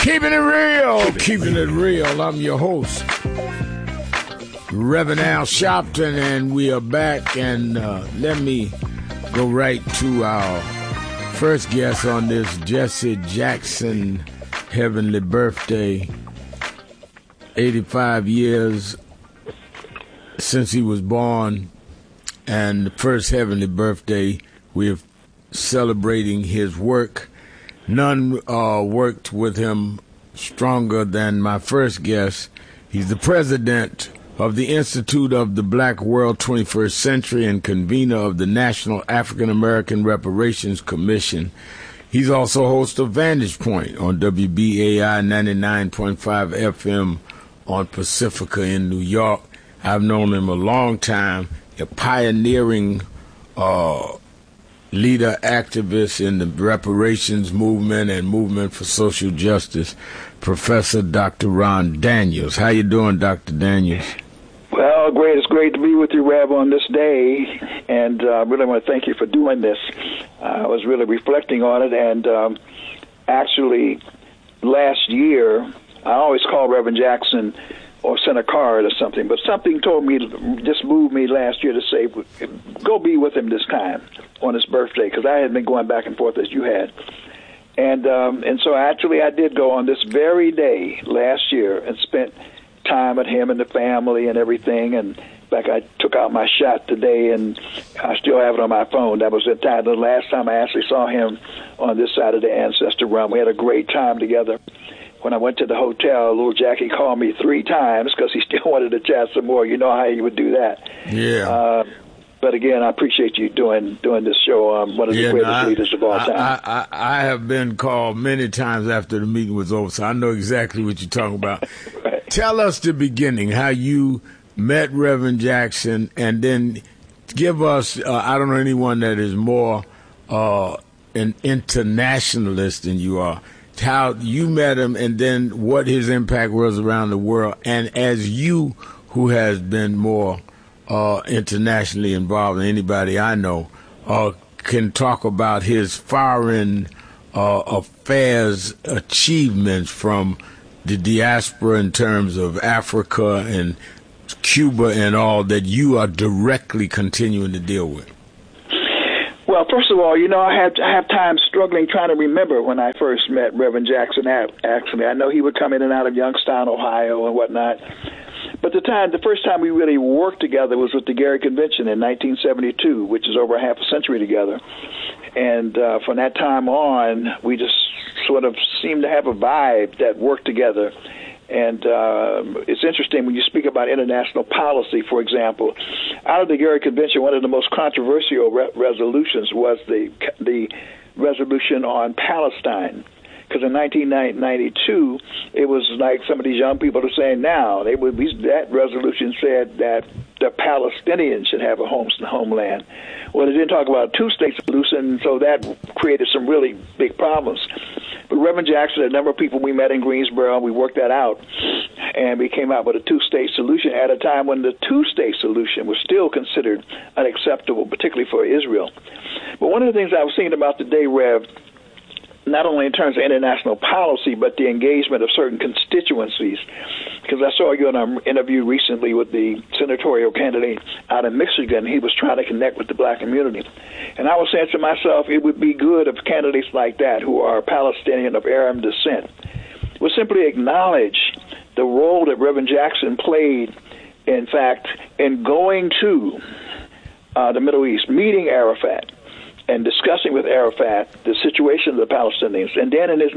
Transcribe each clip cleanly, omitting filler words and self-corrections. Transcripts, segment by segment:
Keeping it real, keeping it real. I'm your host, Reverend Al Sharpton, and we are back. And let me go right to our first guest on this Jesse Jackson heavenly birthday. 85 years since he was born, and the first heavenly birthday. We're celebrating his work. None worked with him stronger than my first guest. He's the president of the Institute of the Black World 21st Century and convener of the National African American Reparations Commission. He's also host of Vantage Point on WBAI 99.5 FM on Pacifica in New York. I've known him a long time, a pioneering leader, activist in the reparations movement and movement for social justice, Professor Dr. Ron Daniels. How you doing, Dr. Daniels? Well, great. It's great to be with you, Rev, on this day, and I really want to thank you for doing this. I was really reflecting on it, and actually, last year, I always call Reverend Jackson or sent a card or something, but something told me, just moved me last year to say, go be with him this time on his birthday, because I had been going back and forth as you had. And so actually I did go on this very day last year and spent time with him and the family and everything. And in fact, I took out my shot today, and I still have it on my phone. That was the time, the last time I actually saw him on this side of the Ancestor Run. We had a great time together. When I went to the hotel, little Jackie called me 3 times because he still wanted to chat some more. You know how he would do that. Yeah. But again, I appreciate you doing this show. One of the greatest leaders of all time. I have been called many times after the meeting was over, so I know exactly what you're talking about. Right. Tell us the beginning, how you met Reverend Jackson, and then give us, I don't know anyone that is more an internationalist than you are, how you met him, and then what his impact was around the world. And as you, who has been more internationally involved than anybody I know, can talk about his foreign affairs achievements from the diaspora in terms of Africa and Cuba and all that you are directly continuing to deal with. Well, first of all, I have time struggling trying to remember when I first met Reverend Jackson. Actually, I know he would come in and out of Youngstown, Ohio, and whatnot. But the first time we really worked together was with the Gary Convention in 1972, which is over half a century together. And from that time on, we just sort of seemed to have a vibe that worked together. And it's interesting when you speak about international policy, for example. Out of the Gary Convention, one of the most controversial resolutions was the resolution on Palestine. Because in 1992, it was like some of these young people are saying now, that resolution said that the Palestinians should have a homeland. Well, they didn't talk about a 2-state solution, so that created some really big problems. But Reverend Jackson, a number of people we met in Greensboro, we worked that out, and we came out with a 2-state solution at a time when the 2-state solution was still considered unacceptable, particularly for Israel. But one of the things I was thinking about today, Rev, not only in terms of international policy, but the engagement of certain constituencies. Because I saw you in an interview recently with the senatorial candidate out of Michigan. He was trying to connect with the black community. And I was saying to myself, it would be good if candidates like that, who are Palestinian of Arab descent, would simply acknowledge the role that Reverend Jackson played, in fact, in going to the Middle East, meeting Arafat, and discussing with Arafat the situation of the Palestinians. And then in his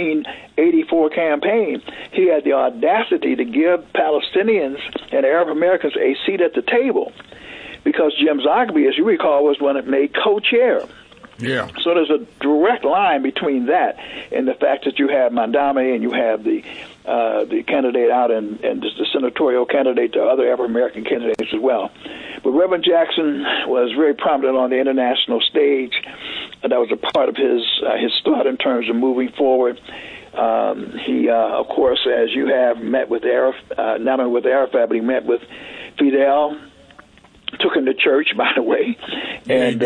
1984 campaign, he had the audacity to give Palestinians and Arab Americans a seat at the table, because Jim Zogby, as you recall, was one that made co-chair. Yeah. So there's a direct line between that and the fact that you have Mandame and you have the candidate out and the senatorial candidate, the other African-American candidates as well. But Reverend Jackson was very prominent on the international stage, and that was a part of his thought in terms of moving forward. He, of course, as you have, met with Arafat, not only with Arafat, but he met with Fidel, took him to church, by the way, and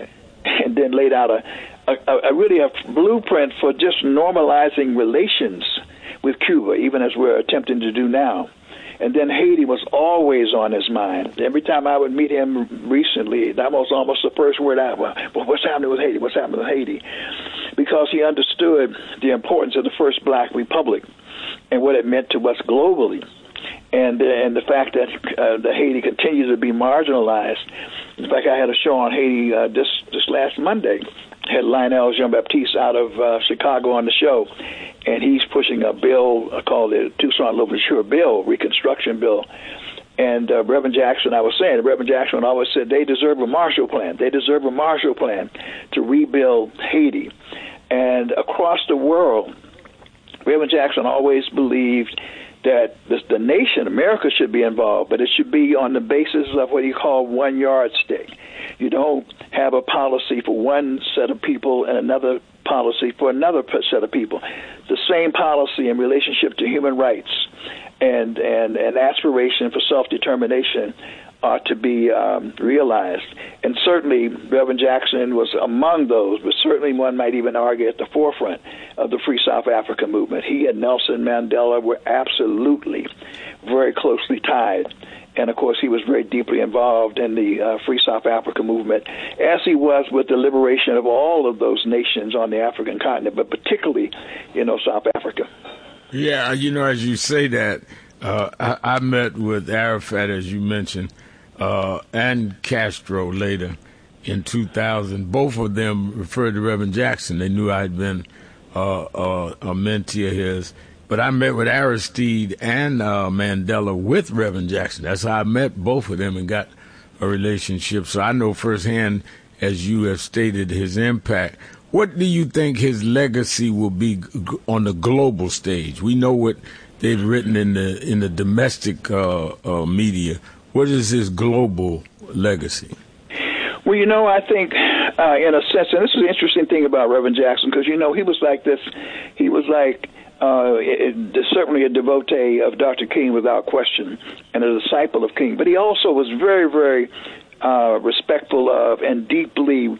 then laid out a really a blueprint for just normalizing relations with Cuba, even as we're attempting to do now. And then Haiti was always on his mind. Every time I would meet him recently, that was almost the first word out. Well, what's happening with Haiti? What's happening with Haiti? Because he understood the importance of the first black republic and what it meant to us globally. And the fact that Haiti continues to be marginalized. In fact, I had a show on Haiti this last Monday. I had Lionel Jean-Baptiste out of Chicago on the show, and he's pushing a bill called the Toussaint Louverture Bill, Reconstruction Bill. And Reverend Jackson, I was saying, Reverend Jackson always said they deserve a Marshall Plan. They deserve a Marshall Plan to rebuild Haiti. And across the world, Reverend Jackson always believed that the nation, America, should be involved, but it should be on the basis of what he called one yardstick. You don't have a policy for one set of people and another policy for another set of people. The same policy in relationship to human rights and aspiration for self-determination are to be realized. And certainly Reverend Jackson was among those, but certainly one might even argue at the forefront of the Free South Africa movement. He and Nelson Mandela were absolutely very closely tied. And, of course, he was very deeply involved in the Free South Africa movement, as he was with the liberation of all of those nations on the African continent, but particularly, South Africa. Yeah, as you say that, I met with Arafat, as you mentioned, and Castro later in 2000. Both of them referred to Reverend Jackson. They knew I had been a mentee of his. But I met with Aristide and Mandela with Reverend Jackson. That's how I met both of them and got a relationship. So I know firsthand, as you have stated, his impact. What do you think his legacy will be on the global stage? We know what they've written in the domestic media. What is his global legacy? Well, I think in a sense, and this is the interesting thing about Reverend Jackson, because, he was like this. He was like certainly a devotee of Dr. King without question and a disciple of King. But he also was very, very respectful of and deeply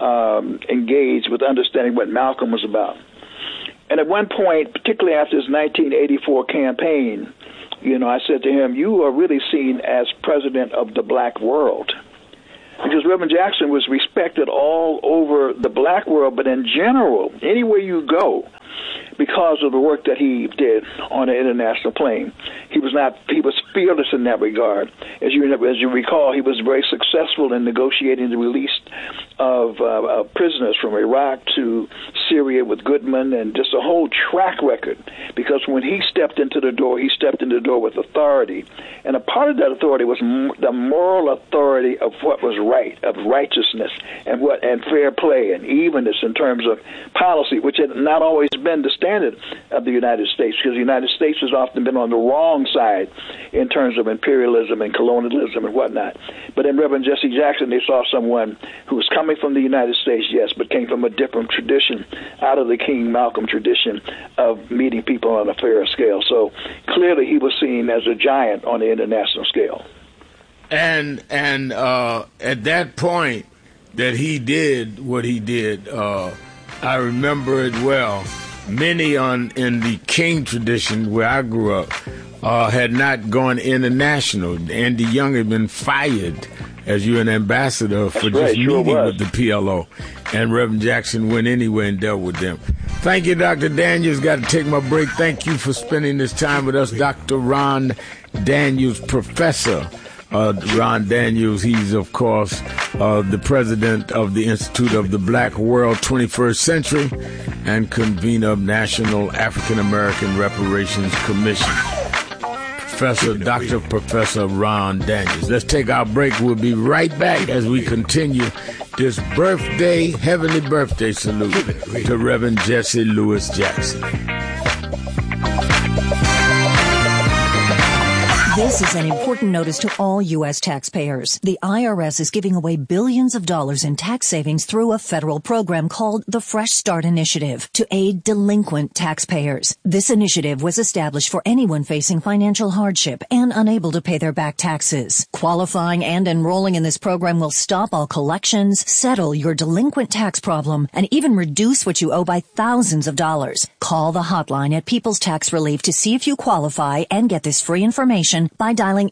engaged with understanding what Malcolm was about. And at one point, particularly after his 1984 campaign, I said to him, you are really seen as president of the black world. Because Reverend Jackson was respected all over the black world, but in general, anywhere you go, because of the work that he did on an international plane. He was fearless in that regard. As you recall, he was very successful in negotiating the release of prisoners from Iraq to Syria with Goodman, and just a whole track record. Because when he stepped into the door with authority. And a part of that authority was the moral authority of what was right, of righteousness, and fair play and evenness in terms of policy, which had not always been the standard of the United States, because the United States has often been on the wrong side in terms of imperialism and colonialism and whatnot. But in Reverend Jesse Jackson, they saw someone who was coming from the United States, yes, but came from a different tradition, out of the King Malcolm tradition of meeting people on a fairer scale. So clearly he was seen as a giant on the international scale. And at that point that he did what he did, I remember it well. Many in the King tradition where I grew up had not gone international. Andy Young had been fired as UN ambassador for just meeting with the PLO. And Reverend Jackson went anywhere and dealt with them. Thank you, Dr. Daniels. Got to take my break. Thank you for spending this time with us, Dr. Ron Daniels, Professor Ron Daniels. He's, of course, the president of the Institute of the Black World 21st Century and convener of National African American Reparations Commission. Dr. Professor Ron Daniels. Let's take our break. We'll be right back as we continue this heavenly birthday salute to Reverend Jesse Louis Jackson. This is an important notice to all U.S. taxpayers. The IRS is giving away billions of dollars in tax savings through a federal program called the Fresh Start Initiative to aid delinquent taxpayers. This initiative was established for anyone facing financial hardship and unable to pay their back taxes. Qualifying and enrolling in this program will stop all collections, settle your delinquent tax problem, and even reduce what you owe by thousands of dollars. Call the hotline at People's Tax Relief to see if you qualify and get this free information by dialing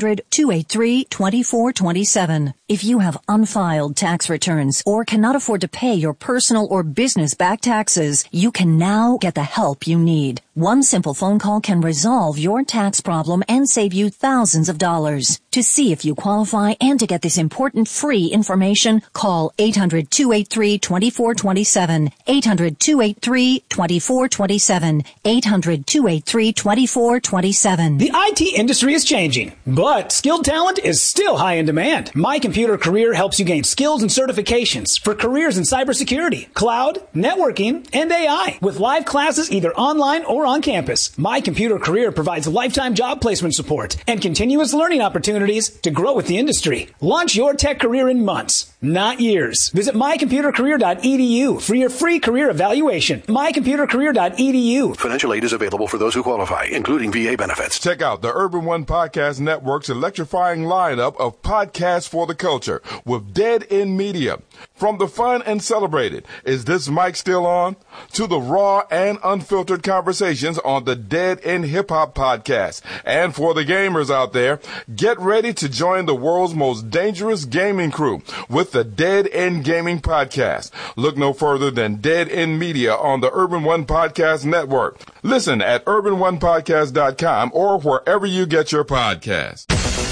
800-283-2427. If you have unfiled tax returns or cannot afford to pay your personal or business back taxes, you can now get the help you need. One simple phone call can resolve your tax problem and save you thousands of dollars. To see if you qualify and to get this important free information, call 800-283-2427, 800-283-2427, 800-283-2427. The IT industry is changing, but skilled talent is still high in demand. My Computer Career helps you gain skills and certifications for careers in cybersecurity, cloud, networking, and AI. With live classes either online or on campus, My Computer Career provides lifetime job placement support and continuous learning opportunities to grow with the industry. Launch your tech career in months, not years. Visit mycomputercareer.edu for your free career evaluation. mycomputercareer.edu. Financial aid is available for those who qualify, including VA benefits. Check out the Urban One Podcast Network's electrifying lineup of podcasts for the culture with Dead End Media. From the fun and celebrated, Is This Mic Still On?, to the raw and unfiltered conversations on the Dead End Hip Hop Podcast. And for the gamers out there, get ready to join the world's most dangerous gaming crew with the Dead End Gaming Podcast. Look no further than Dead End Media on the Urban One Podcast Network. Listen at urbanonepodcast.com or wherever you get your podcasts.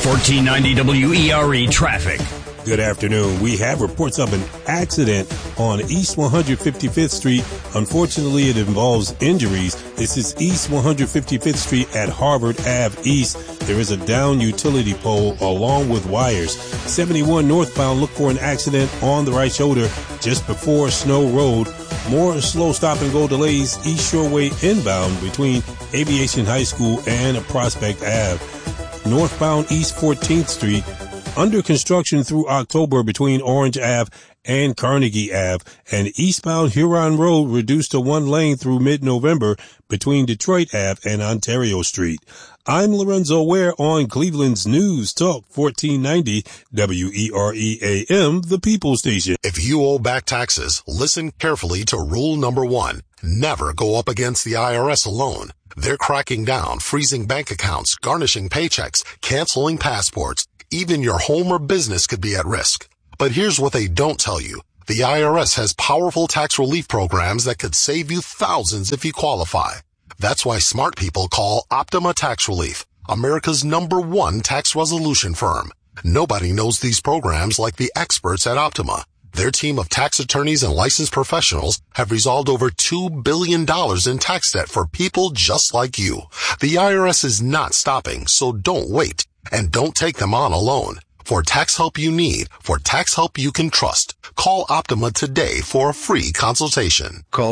1490 WERE traffic. Good afternoon. We have reports of an accident on East 155th Street. Unfortunately, it involves injuries. This is East 155th Street at Harvard Ave East. There is a downed utility pole along with wires. 71 northbound, look for an accident on the right shoulder just before Snow Road. More slow stop and go delays East Shoreway inbound between Aviation High School and Prospect Ave. Northbound East 14th Street, under construction through October between Orange Ave and Carnegie Ave, and eastbound Huron Road reduced to one lane through mid-November between Detroit Ave and Ontario Street. I'm Lorenzo Ware on Cleveland's News Talk 1490 WERE AM, the People Station. If you owe back taxes, listen carefully to rule number 1. Never go up against the IRS alone. They're cracking down, freezing bank accounts, garnishing paychecks, canceling passports. Even your home or business could be at risk. But here's what they don't tell you. The IRS has powerful tax relief programs that could save you thousands if you qualify. That's why smart people call Optima Tax Relief, America's #1 tax resolution firm. Nobody knows these programs like the experts at Optima. Their team of tax attorneys and licensed professionals have resolved over $2 billion in tax debt for people just like you. The IRS is not stopping, so don't wait. And don't take them on alone. For tax help you need, for tax help you can trust, call Optima today for a free consultation. Call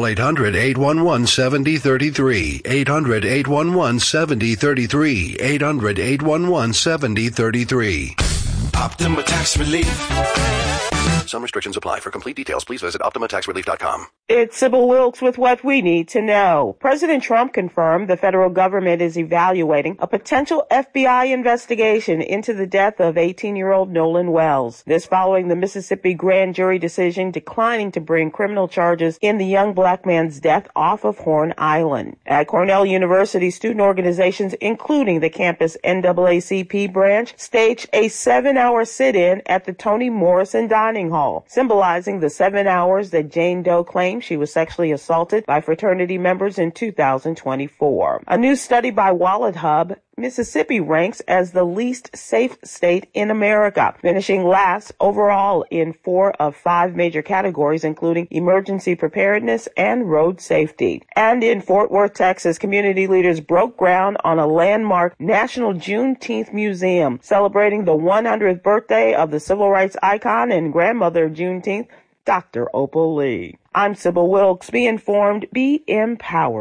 800-811-7033, 800-811-7033, 800-811-7033. Optima Tax Relief. Some restrictions apply. For complete details, please visit OptimaTaxRelief.com. It's Sybil Wilkes with what we need to know. President Trump confirmed the federal government is evaluating a potential FBI investigation into the death of 18-year-old Nolan Wells. This following the Mississippi grand jury decision declining to bring criminal charges in the young black man's death off of Horn Island. At Cornell University, student organizations, including the campus NAACP branch, staged a 7-hour sit-in at the Toni Morrison Dining Hall, symbolizing the 7 hours that Jane Doe claimed she was sexually assaulted by fraternity members in 2024. A new study by Wallet Hub, Mississippi ranks as the least safe state in America, finishing last overall in 4 of 5 major categories, including emergency preparedness and road safety. And in Fort Worth, Texas, community leaders broke ground on a landmark National Juneteenth Museum, celebrating the 100th birthday of the civil rights icon and grandmother of Juneteenth, Dr. Opal Lee. I'm Sybil Wilkes. Be informed, be empowered.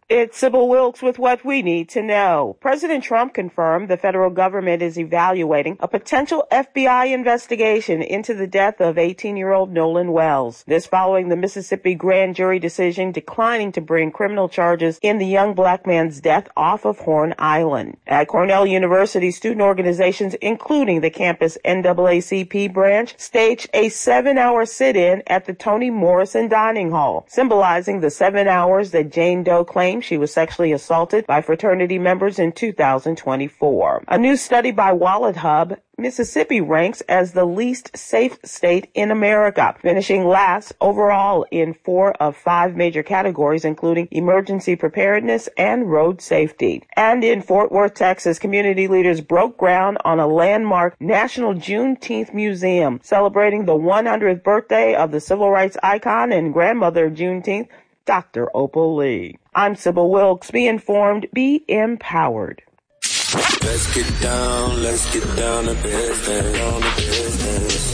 It's Sybil Wilkes with what we need to know. President Trump confirmed the federal government is evaluating a potential FBI investigation into the death of 18-year-old Nolan Wells. This following the Mississippi grand jury decision declining to bring criminal charges in the young black man's death off of Horn Island. At Cornell University, student organizations, including the campus NAACP branch, staged a 7-hour sit-in at the Toni Morrison Dining Hall, symbolizing the 7 hours that Jane Doe claimed she was sexually assaulted by fraternity members in 2024. A new study by Wallet Hub, Mississippi ranks as the least safe state in America, finishing last overall in 4 of 5 major categories, including emergency preparedness and road safety. And in Fort Worth, Texas, community leaders broke ground on a landmark National Juneteenth Museum, celebrating the 100th birthday of the civil rights icon and grandmother of Juneteenth, Dr. Opal Lee. I'm Sybil Wilkes. Be informed, be empowered. Let's get down to business.